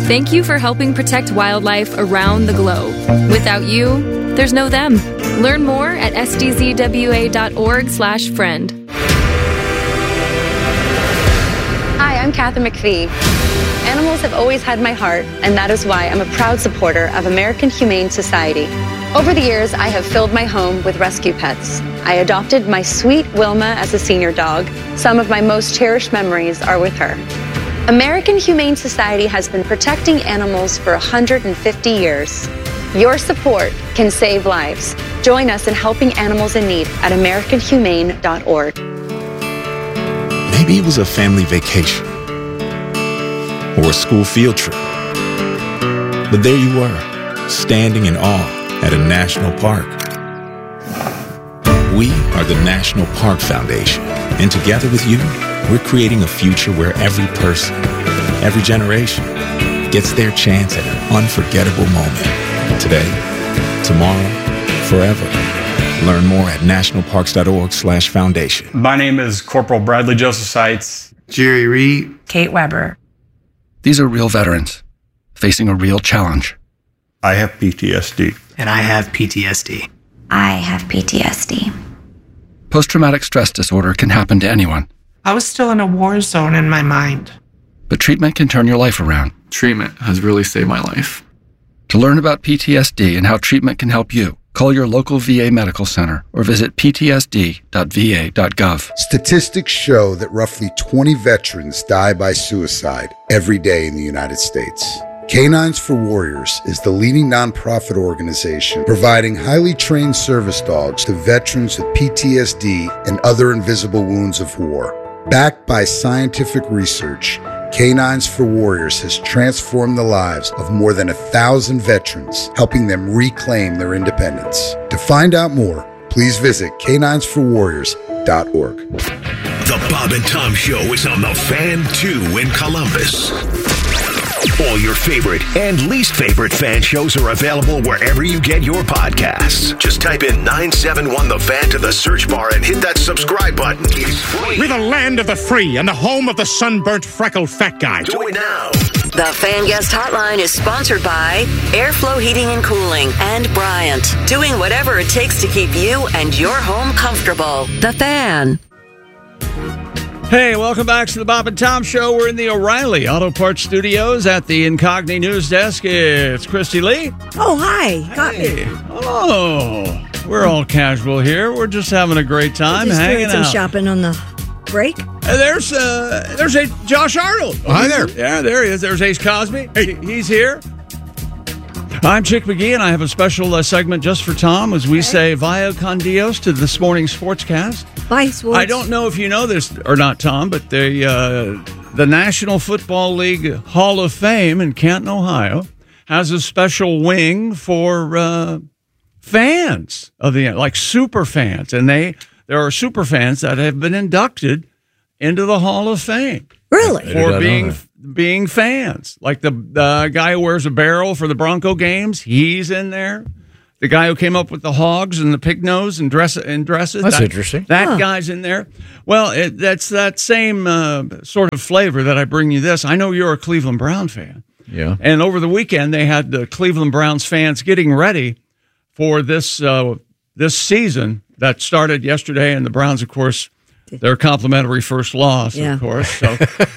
Thank you for helping protect wildlife around the globe. Without you, there's no them. Learn more at sdzwa.org/friend. Hi, I'm Kathy McPhee. Animals have always had my heart, and that is why I'm a proud supporter of American Humane Society. Over the years, I have filled my home with rescue pets. I adopted my sweet Wilma as a senior dog. Some of my most cherished memories are with her. American Humane Society has been protecting animals for 150 years. Your support can save lives. Join us in helping animals in need at AmericanHumane.org. Maybe it was a family vacation or a school field trip. But there you were, standing in awe at a national park. We are the National Park Foundation, and together with you, we're creating a future where every person, every generation, gets their chance at an unforgettable moment. Today, tomorrow, forever. Learn more at nationalparks.org/foundation. My name is Corporal Bradley Joseph Seitz. Jerry Reed. Kate Weber. These are real veterans facing a real challenge. I have PTSD. And I have PTSD. I have PTSD. Post-traumatic stress disorder can happen to anyone. I was still in a war zone in my mind. But treatment can turn your life around. Treatment has really saved my life. To learn about PTSD and how treatment can help you, call your local VA medical center or visit ptsd.va.gov. Statistics show that roughly 20 veterans die by suicide every day in the United States. Canines for Warriors is the leading nonprofit organization providing highly trained service dogs to veterans with PTSD and other invisible wounds of war. Backed by scientific research, Canines for Warriors has transformed the lives of more than 1,000 veterans, helping them reclaim their independence. To find out more, please visit caninesforwarriors.org. The Bob and Tom Show is on the Fan 2 in Columbus. All your favorite and least favorite fan shows are available wherever you get your podcasts. Just type in 971 The Fan to the search bar and hit that subscribe button. It's free. We're the land of the free and the home of the sunburnt, freckled fat guy. Do it now. The Fan Guest Hotline is sponsored by Airflow Heating and Cooling and Bryant, doing whatever it takes to keep you and your home comfortable. The Fan. Hey, welcome back to the Bob and Tom Show. We're in the O'Reilly Auto Parts Studios at the Incogni News Desk. It's Christy Lee. Oh, hi. Got me. Oh, we're all casual here. We're just having a great time hanging out. Some shopping on the break. There's a Josh Arnold. Oh, hi there. Yeah, there he is. There's Ace Cosby. Hey. He's here. I'm Chick McGee, and I have a special segment just for Tom as we say via con Dios to this morning's sportscast. Bye, sports. I don't know if you know this or not, Tom, but the National Football League Hall of Fame in Canton, Ohio, has a special wing for fans of the like super fans, and there are super fans that have been inducted into the Hall of Fame. Really? For being fans. Like the guy who wears a barrel for the Bronco games, he's in there. The guy who came up with the hogs and the pig nose and dresses. That's interesting. That guy's in there. Well, that's that same sort of flavor that I bring you this. I know you're a Cleveland Brown fan. Yeah. And over the weekend, they had the Cleveland Browns fans getting ready for this season that started yesterday. And the Browns, of course, their complimentary first loss, of course. So,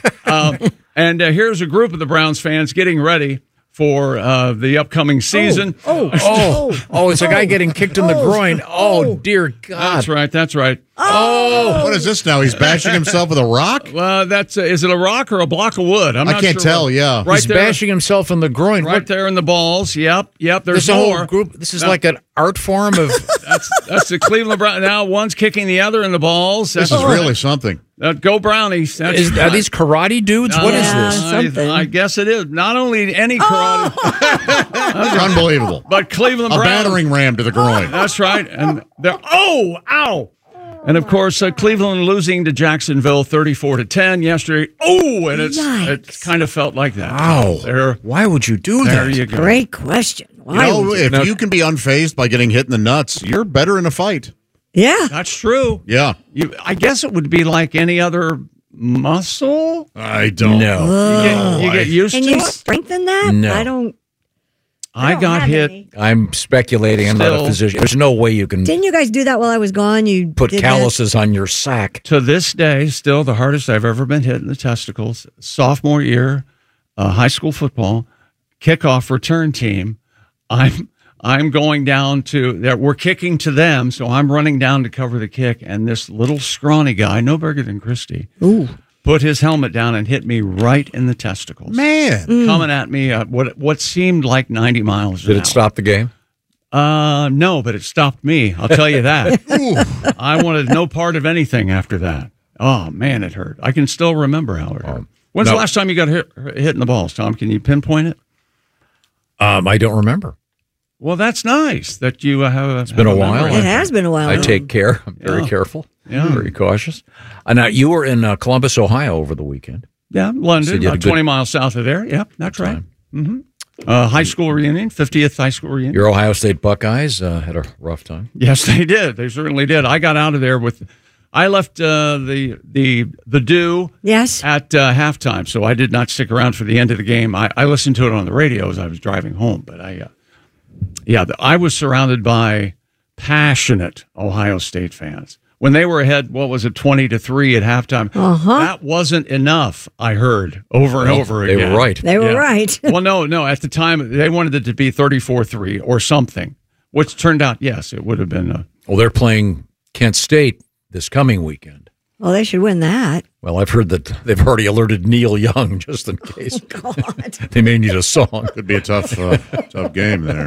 and here's a group of the Browns fans getting ready for the upcoming season. It's a guy getting kicked in the groin. Oh, dear God. That's right. Oh, what is this now? He's bashing himself with a rock? Well, is it a rock or a block of wood? I can't tell, yeah. Right, he's bashing himself in the groin. Right there in the balls. Yep, there's a more. Whole group. This is like an art form of... That's the Cleveland Browns. Now one's kicking the other in the balls. This is really something. Go Brownies. Are these karate dudes? What is this? I guess it is. Not only any karate. Unbelievable. But Cleveland Browns. A battering ram to the groin. That's right. And they're, ow. And, of course, Cleveland losing to Jacksonville 34-10 yesterday. Oh, and it kind of felt like that. Wow. Why would you do that? There you go. Great question. If you can be unfazed by getting hit in the nuts, you're better in a fight. Yeah. That's true. Yeah. I guess it would be like any other muscle? I don't know. You get used Can to you it? strengthen that? No. I don't. I got have hit. any. I'm speculating. I'm not a Still. physician. There's no way you can Didn't you guys do that while I was gone? You put did calluses on your sack. To this day, still the hardest I've ever been hit in the testicles. Sophomore year, high school football, kickoff return team. I'm going down to, we're kicking to them, so I'm running down to cover the kick, and this little scrawny guy, no bigger than Christy, put his helmet down and hit me right in the testicles. Man. Coming at me at what seemed like 90 miles an Did hour. it stop the game? No, but it stopped me. I'll tell you that. I wanted no part of anything after that. Oh, man, it hurt. I can still remember how it hurt. When's the last time you got hit in the balls, Tom? Can you pinpoint it? I don't remember. Well, that's nice that you have. It's been a while. It has been a while. I take care. I'm very careful. Yeah. Very cautious. Now, you were in Columbus, Ohio over the weekend. Yeah, London, So you had about 20 miles south of there. Yep, that's right. Mm-hmm. High school reunion, 50th high school reunion. Your Ohio State Buckeyes had a rough time. Yes, they did. They certainly did. I got out of there with. I left the dew at halftime, so I did not stick around for the end of the game. I listened to it on the radio as I was driving home, but I was surrounded by passionate Ohio State fans. When they were ahead, 20-3 at halftime, that wasn't enough, I heard, over and over again. They were right. They were right. Well, no, at the time, they wanted it to be 34-3 or something, which turned out, yes, it would have been. Well, they're playing Kent State this coming weekend. Well, they should win that. Well, I've heard that they've already alerted Neil Young just in case. Oh, God. They may need a song. Could be a tough game there.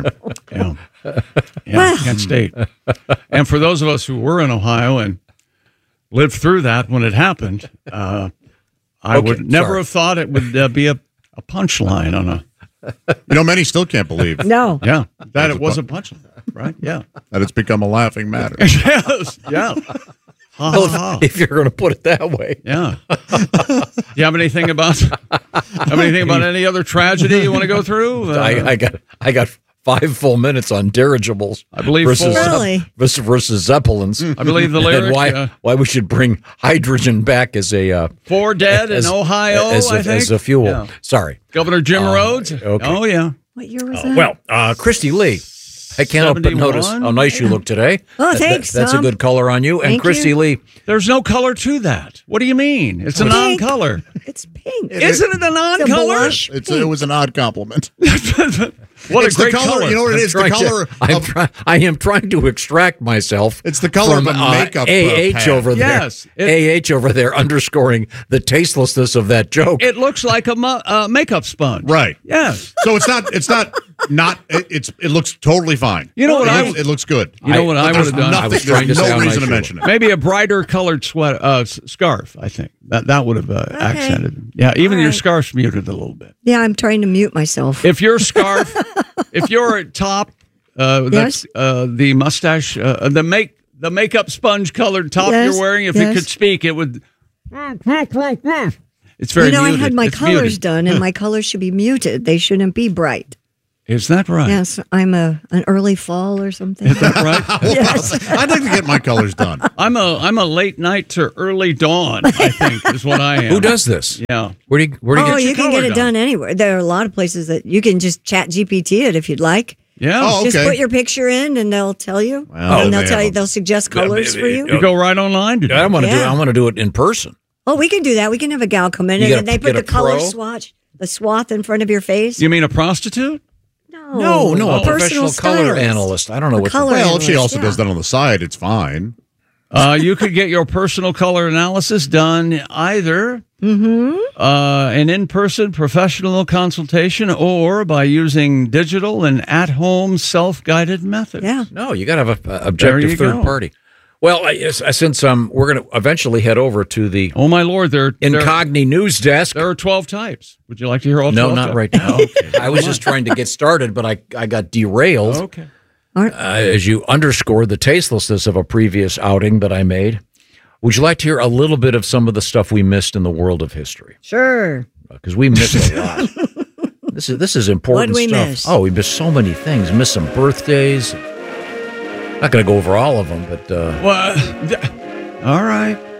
Yeah, Kent State. And for those of us who were in Ohio and lived through that when it happened, I would never have thought it would be a punchline on a. Many still can't believe. No. Yeah, that it was a punchline, right? Yeah. That it's become a laughing matter. Yes, yeah. Well, if you're going to put it that way. Yeah. Do you have anything about any other tragedy you want to go through? I got 5 full minutes on dirigibles. I believe versus Zeppelins. I believe the lyric. And why we should bring hydrogen back as a 4 dead in Ohio, as a fuel. Yeah. Sorry, Governor Jim Rhodes. Okay. Oh yeah. What year was that? Christy Lee. I can't help but notice how nice you look today. Oh, thanks. That's a good color on you. And Christy Lee. There's no color to that. What do you mean? It's a non-color. It's pink. Isn't it a non-color? It was an odd compliment. What it's a great the color. You know what it is? The color. I am trying to extract myself. It's the color from of a makeup AH over there. Yes, AH over there, underscoring the tastelessness of that joke. It looks like a makeup sponge. Right. Yes. So it's not. It looks totally fine. You know what it looks good. You know what I would have done? There's no reason to mention it. Maybe a brighter colored scarf. I think that would have accented it. Yeah, even your scarf's muted a little bit. Yeah, I'm trying to mute myself. If your scarf, if your top, that's the mustache, the makeup sponge colored top you're wearing, if it could speak, it would. It's very. I muted. had my It's colors muted. done, and my colors should be muted. They shouldn't be bright. Is that right? Yes, I'm an early fall or something. Is that right? Yes. I'd like to get my colors done. I'm a late night to early dawn, I think, is what I am. Who does this? Yeah. Where do you get you can get it done anywhere. There are a lot of places that you can just chat GPT it if you'd like. Yeah. Oh, okay. Just put your picture in, and they'll tell you. And they'll tell you. They'll suggest colors for you. You go right online to do it. I want to do it in person. Oh, we can do that. We can have a gal come in, and they put the color swath in front of your face. You mean a prostitute? No, a professional color analyst. I don't know what. Well, if she also does that on the side, it's fine. You could get your personal color analysis done either an in-person professional consultation or by using digital and at-home self-guided methods. Yeah. No, you got to have an objective third party. Well, since we're going to eventually head over to the my lord, Incogni news desk. There are 12 types. Would you like to hear all 12? No, not right now. Okay. I was just trying to get started, but I got derailed. Okay. As you underscored the tastelessness of a previous outing that I made. Would you like to hear a little bit of some of the stuff we missed in the world of history? Sure. Because we missed a lot. This is important What'd we stuff. miss? Oh, we missed so many things. Missed some birthdays. Not going to go over all of them, but all right.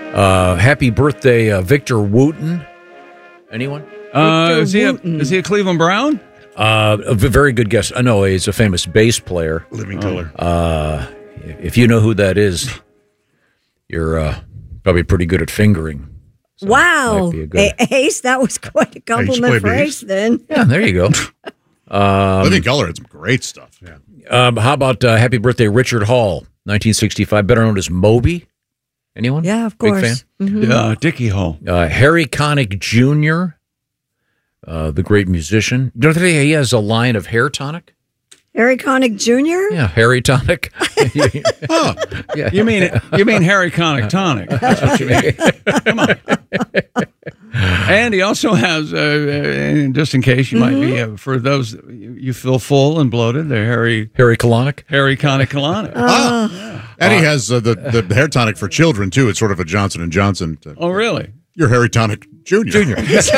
Happy birthday, Victor Wooten. Anyone? Is he a Cleveland Brown? A very good guess. I know he's a famous bass player. Living color. If you know who that is, you're probably pretty good at fingering. So wow. Ace, that was quite a compliment for Ace then. Yeah, there you go. Living color had some great stuff. Yeah. How about happy birthday, Richard Hall, 1965, better known as Moby? Anyone? Yeah, of course. Big fan? Mm-hmm. Dickie Hall. Harry Connick Jr., the great musician. Don't you think he has a line of hair tonic? Harry Connick Jr.? Yeah, Harry Tonic. Yeah. You mean Harry Connick Tonic? That's what you mean. Come on. And he also has, just in case you might be, for those you feel full and bloated, they're Harry Colonic. Harry Connick Colonic. Yeah. And he has the hair tonic for children too. It's sort of a Johnson & Johnson. Oh, really? You're Harry Tonic Jr.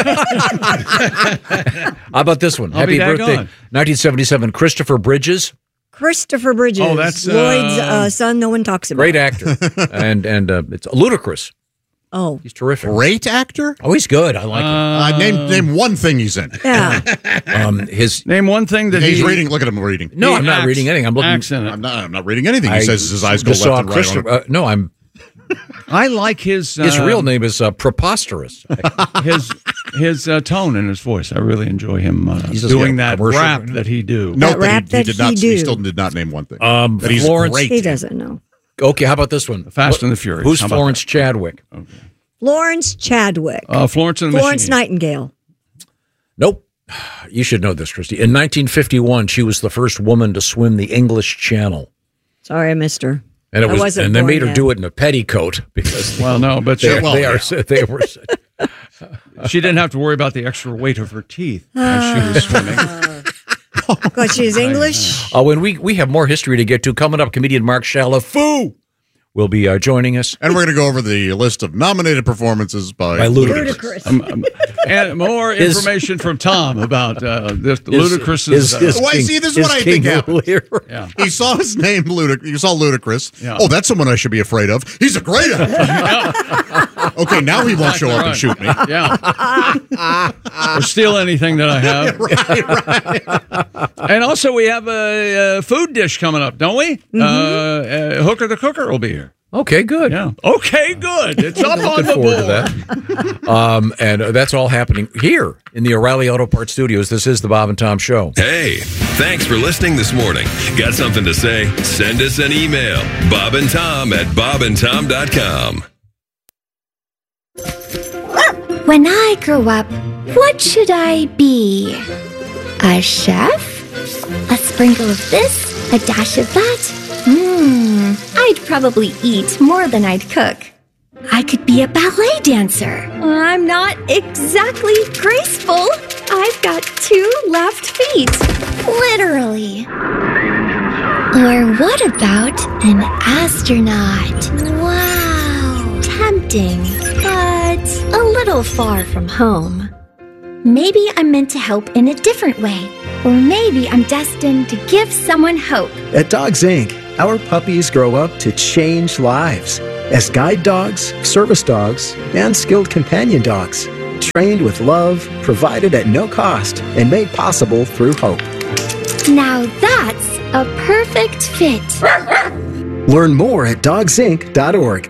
How about this one? Happy birthday, 1977, Christopher Bridges. Christopher Bridges. Oh, that's Lloyd's son no one talks about. Great actor. and it's ludicrous. Oh. He's terrific. Great actor? Oh, he's good. I like him. Name one thing he's in. Yeah. Name one thing that he's reading. Look at him reading. No, I'm not reading anything. I'm looking. Accent. I'm not reading anything. He says his eyes go left and right. No, I like his real name is preposterous. his tone in his voice. I really enjoy him doing that rap that he do. No, he still did not name one thing. That he's Florence, great. he doesn't know. Okay, how about this one? Fast and the Furious. Who's Florence Chadwick? Okay. Florence Chadwick. Florence Nightingale. Nope. You should know this, Christy. In 1951, she was the first woman to swim the English Channel. Sorry, I missed her. And they made her do it in a petticoat because they were. She didn't have to worry about the extra weight of her teeth as she was swimming. Because she's English. When we have more history to get to coming up, comedian Mark Chalafu will be joining us, and we're going to go over the list of nominated performances by Ludacris. And more information from Tom about this Ludacris's. This is what I think happened. Yeah. He saw his name, Ludacris. You saw Ludacris. Yeah. Oh, that's someone I should be afraid of. He's a great actor. Okay, now he won't show up and shoot me. Yeah. Or steal anything that I have. Right. And also, we have a food dish coming up, don't we? Mm-hmm. Hooker the Cooker will be here. Okay, good. Yeah. Okay, good. It's up on the board. To that. And that's all happening here in the O'Reilly Auto Parts Studios. This is the Bob and Tom Show. Hey, thanks for listening this morning. Got something to say? Send us an email. bobandtom@bobandtom.com. When I grow up, what should I be? A chef? A sprinkle of this? A dash of that? I'd probably eat more than I'd cook. I could be a ballet dancer. I'm not exactly graceful. I've got 2 left feet. Literally. Or what about an astronaut? Wow. Tempting, but a little far from home. Maybe I'm meant to help in a different way. Or maybe I'm destined to give someone hope. At Dogs Inc., our puppies grow up to change lives as guide dogs, service dogs, and skilled companion dogs. Trained with love, provided at no cost, and made possible through hope. Now that's a perfect fit. Learn more at dogsinc.org.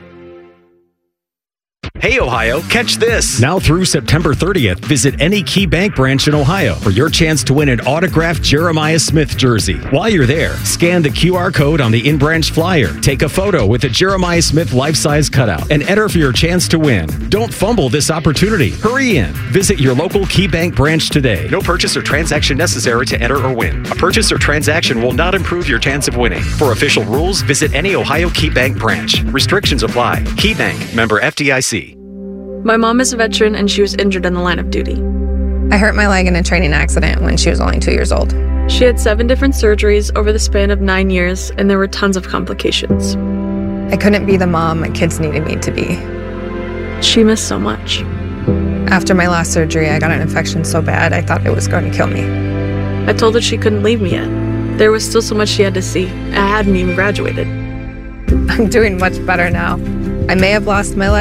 Hey, Ohio, catch this. Now through September 30th, visit any Key Bank branch in Ohio for your chance to win an autographed Jeremiah Smith jersey. While you're there, scan the QR code on the in-branch flyer, take a photo with a Jeremiah Smith life-size cutout, and enter for your chance to win. Don't fumble this opportunity. Hurry in. Visit your local Key Bank branch today. No purchase or transaction necessary to enter or win. A purchase or transaction will not improve your chance of winning. For official rules, visit any Ohio Key Bank branch. Restrictions apply. Key Bank, member FDIC. My mom is a veteran and she was injured in the line of duty. I hurt my leg in a training accident when she was only 2 years old. She had 7 different surgeries over the span of 9 years, and there were tons of complications. I couldn't be the mom my kids needed me to be. She missed so much. After my last surgery, I got an infection so bad I thought it was going to kill me. I told her she couldn't leave me yet. There was still so much she had to see. I hadn't even graduated. I'm doing much better now. I may have lost my leg,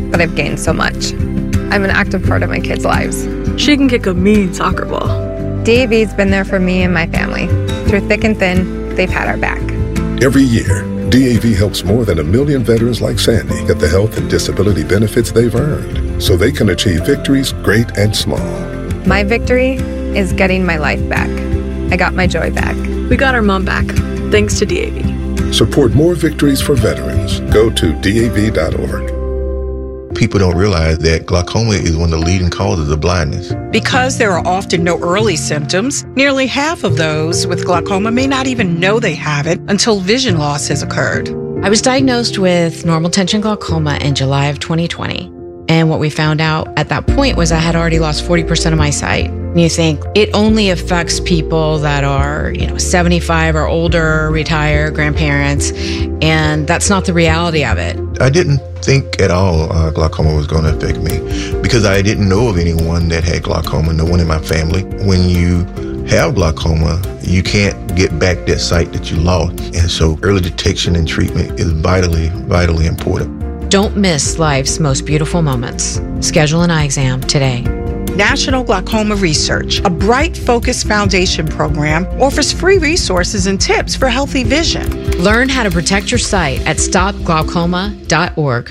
but I've gained so much. I'm an active part of my kids' lives. She can kick a mean soccer ball. DAV's been there for me and my family. Through thick and thin, they've had our back. Every year, DAV helps more than 1 million veterans like Sandy get the health and disability benefits they've earned so they can achieve victories great and small. My victory is getting my life back. I got my joy back. We got our mom back, thanks to DAV. Support more victories for veterans. Go to DAV.org. People don't realize that glaucoma is one of the leading causes of blindness. Because there are often no early symptoms, nearly half of those with glaucoma may not even know they have it until vision loss has occurred. I was diagnosed with normal tension glaucoma in July of 2020. And what we found out at that point was I had already lost 40% of my sight. And you think it only affects people that are, 75 or older, retired, grandparents, and that's not the reality of it. I didn't think at all glaucoma was going to affect me because I didn't know of anyone that had glaucoma, no one in my family. When you have glaucoma, you can't get back that sight that you lost. And so early detection and treatment is vitally, vitally important. Don't miss life's most beautiful moments. Schedule an eye exam today. National Glaucoma Research, a Bright Focus Foundation program, offers free resources and tips for healthy vision. Learn how to protect your sight at stopglaucoma.org.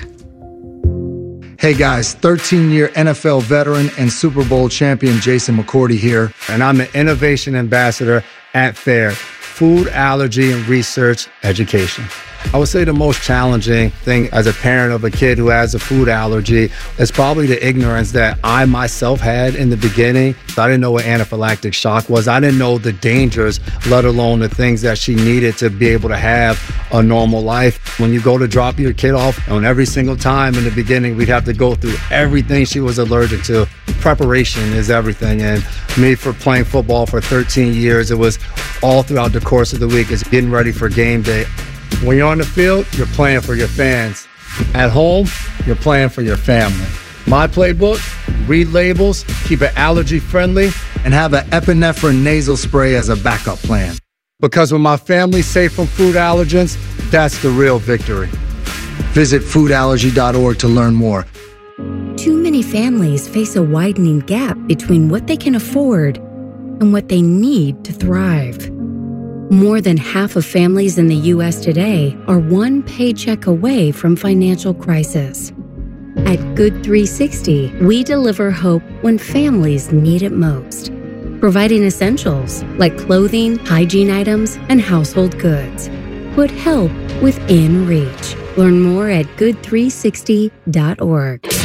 Hey guys, 13-year NFL veteran and Super Bowl champion Jason McCourty here, and I'm the Innovation Ambassador at FAIR, Food Allergy and Research Education. I would say the most challenging thing as a parent of a kid who has a food allergy is probably the ignorance that I myself had in the beginning. I didn't know what anaphylactic shock was. I didn't know the dangers, let alone the things that she needed to be able to have a normal life. When you go to drop your kid off, and every single time in the beginning, we'd have to go through everything she was allergic to. Preparation is everything. And me, for playing football for 13 years, it was all throughout the course of the week. It's getting ready for game day. When you're on the field, you're playing for your fans. At home, you're playing for your family. My playbook, read labels, keep it allergy friendly, and have an epinephrine nasal spray as a backup plan. Because when my family's safe from food allergens, that's the real victory. Visit foodallergy.org to learn more. Too many families face a widening gap between what they can afford and what they need to thrive. More than half of families in the U.S. today are one paycheck away from financial crisis. At Good 360, we deliver hope when families need it most, providing essentials like clothing, hygiene items, and household goods. Put help within reach. Learn more at good360.org.